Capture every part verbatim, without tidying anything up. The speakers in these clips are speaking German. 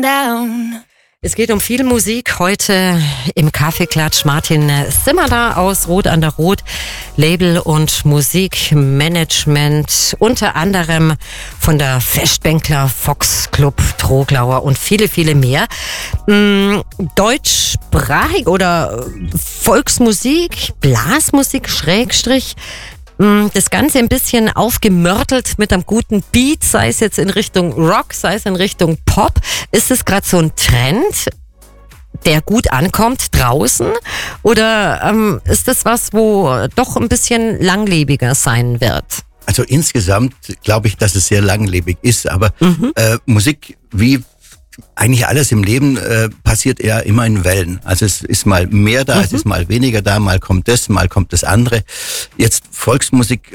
going down. Es geht um viel Musik heute im Kaffeeklatsch. Martin Simmerda aus Rot an der Rot, Label und Musikmanagement, unter anderem von der Festbänkler, Fox Club, Troglauer und viele, viele mehr. Deutschsprachig oder Volksmusik, Blasmusik, Schrägstrich, das Ganze ein bisschen aufgemörtelt mit einem guten Beat, sei es jetzt in Richtung Rock, sei es in Richtung Pop. Ist es gerade so ein Trend, der gut ankommt draußen? Oder ähm, ist das was, wo doch ein bisschen langlebiger sein wird? Also insgesamt glaube ich, dass es sehr langlebig ist. Aber mhm. äh, Musik, wie eigentlich alles im Leben, äh, passiert eher immer in Wellen. Also es ist mal mehr da, mhm. es ist mal weniger da, mal kommt das, mal kommt das andere. Jetzt Volksmusik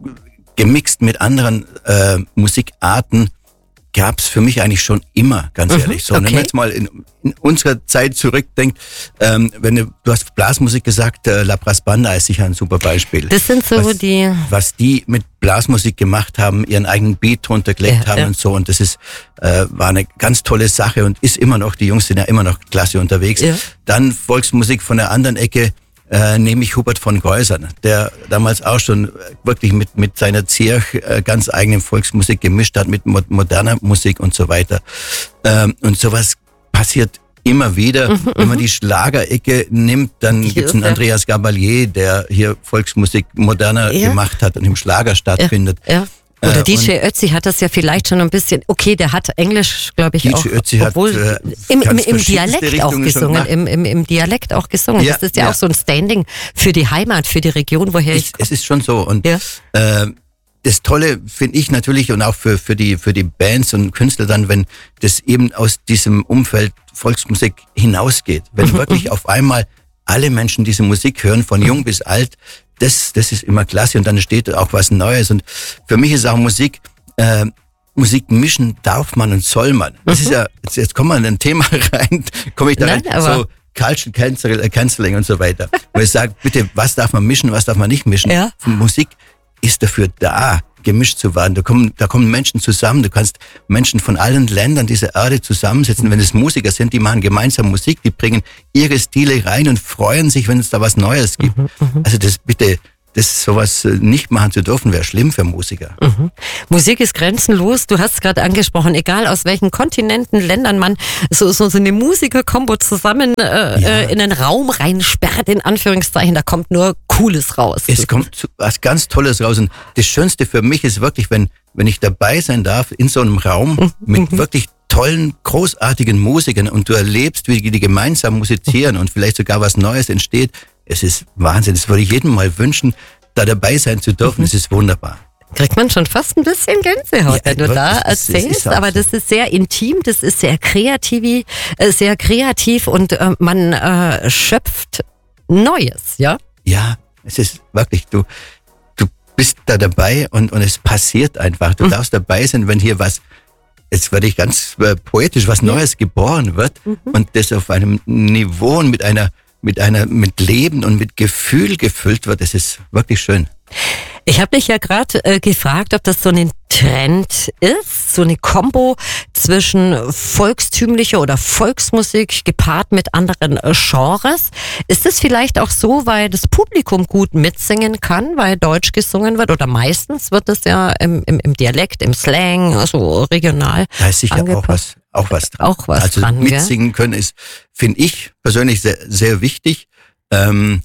gemixt mit anderen äh, Musikarten gab es für mich eigentlich schon immer, ganz mhm. ehrlich. So, okay. Wenn man jetzt mal in, in unserer Zeit zurückdenkt, ähm, wenn du, du hast Blasmusik gesagt, äh, La Brass Banda ist sicher ein super Beispiel. Das sind so was, die... Was die mit Blasmusik gemacht haben, ihren eigenen Beat drunter gelegt ja, haben ja. und so. Und das ist äh, war eine ganz tolle Sache und ist immer noch, die Jungs sind ja immer noch klasse unterwegs. Ja. Dann Volksmusik von der anderen Ecke, Äh, nehme ich Hubert von Geusern, der damals auch schon wirklich mit mit seiner Zirch äh, ganz eigene Volksmusik gemischt hat, mit mo- moderner Musik und so weiter. Ähm, und sowas passiert immer wieder. Mhm, Wenn man die Schlagerecke nimmt, dann die gibt's einen Andreas Gabalier, der hier Volksmusik moderner ja. gemacht hat und im Schlager stattfindet. Ja. Ja. Oder D J Ötzi hat das ja vielleicht schon ein bisschen, okay, der hat Englisch, glaube ich, D J auch, Ötzi obwohl hat, äh, im, im, im Dialekt auch gesungen, im, im, im Dialekt auch gesungen. Ja, das ist ja, ja auch so ein Standing für die Heimat, für die Region, woher ich, ich komme. Es ist schon so und ja. äh, das Tolle finde ich natürlich und auch für für die für die Bands und Künstler dann, wenn das eben aus diesem Umfeld Volksmusik hinausgeht, wenn mhm. wirklich auf einmal alle Menschen diese Musik hören, von jung bis alt, das, das ist immer klasse und dann entsteht auch was Neues. Und für mich ist auch Musik, äh, Musik mischen darf man und soll man. Das mhm. ist ja, jetzt, jetzt kommen wir in ein Thema rein, komme ich da Nein, rein, so Culture Cancel, Canceling und so weiter. Wo ich sage, bitte, was darf man mischen, was darf man nicht mischen? Ja. Musik ist dafür da, gemischt zu werden. Da kommen, da kommen Menschen zusammen. Du kannst Menschen von allen Ländern dieser Erde zusammensetzen. Wenn es Musiker sind, die machen gemeinsam Musik, die bringen ihre Stile rein und freuen sich, wenn es da was Neues gibt. Mhm, also das bitte, das sowas nicht machen zu dürfen, wäre schlimm für Musiker. Mhm. Musik ist grenzenlos. Du hast es gerade angesprochen, egal aus welchen Kontinenten, Ländern man so, so, so eine Musiker-Kombo zusammen äh, ja. in einen Raum reinsperrt, in Anführungszeichen, da kommt nur Cooles raus. Es kommt was ganz Tolles raus. Und das Schönste für mich ist wirklich, wenn, wenn ich dabei sein darf in so einem Raum mhm. mit wirklich tollen, großartigen Musikern und du erlebst, wie die gemeinsam musizieren und vielleicht sogar was Neues entsteht. Es ist Wahnsinn. Das würde ich jedem mal wünschen, da dabei sein zu dürfen. Es ist wunderbar. Kriegt man schon fast ein bisschen Gänsehaut, ja, wenn du da das erzählst. Ist, ist aber so. Das ist sehr intim, das ist sehr kreativ, äh, sehr kreativ und äh, man äh, schöpft Neues, ja? Ja, es ist wirklich, du, du bist da dabei und, und es passiert einfach. Du mhm. darfst dabei sein, wenn hier was, jetzt werde ich ganz äh, poetisch, was Neues ja. geboren wird mhm. und das auf einem Niveau und mit einer mit einer, mit Leben und mit Gefühl gefüllt wird. Das ist wirklich schön. Ich habe mich ja gerade äh, gefragt, ob das so ein Trend ist, so eine Kombo zwischen volkstümlicher oder Volksmusik gepaart mit anderen äh, Genres. Ist es vielleicht auch so, weil das Publikum gut mitsingen kann, weil Deutsch gesungen wird oder meistens wird es ja im, im, im Dialekt, im Slang, also regional da ist sicher angepasst. auch was Auch was dran. Auch was also dran, mitsingen können ist, finde ich persönlich sehr, sehr wichtig. Ähm,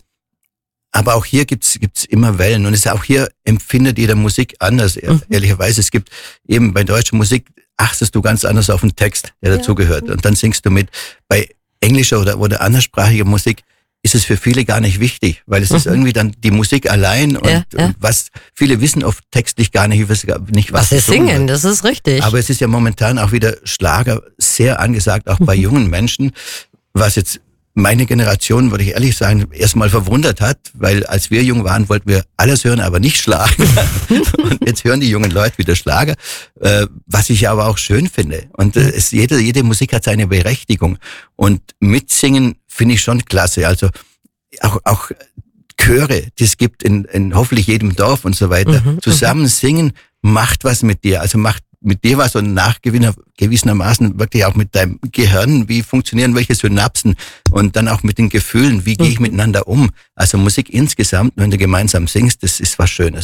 aber auch hier gibt's gibt's immer Wellen und es auch hier empfindet jeder Musik anders. Mhm. Ehrlicherweise, es gibt eben bei deutscher Musik achtest du ganz anders auf den Text, der ja. dazugehört und dann singst du mit. Bei englischer oder oder anderssprachiger Musik ist es für viele gar nicht wichtig, weil es mhm. ist irgendwie dann die Musik allein und, ja, ja. und was viele wissen oft textlich gar nicht, nicht was, was sie singen, das ist richtig. Aber es ist ja momentan auch wieder Schlager sehr angesagt, auch bei jungen Menschen, was jetzt meine Generation, würde ich ehrlich sagen, erstmal verwundert hat, weil als wir jung waren, wollten wir alles hören, aber nicht Schlager. Und jetzt hören die jungen Leute wieder Schlager, äh, was ich aber auch schön finde. Und äh, es, jede, jede Musik hat seine Berechtigung. Und mitsingen finde ich schon klasse. Also auch, auch Chöre, die es gibt in, in hoffentlich jedem Dorf und so weiter. Mhm, Zusammen singen macht was mit dir. Also macht mit dir war so nachgewiesenermaßen wirklich auch mit deinem Gehirn, wie funktionieren welche Synapsen und dann auch mit den Gefühlen, wie gehe ich miteinander um. Also Musik insgesamt, wenn du gemeinsam singst, das ist was Schönes.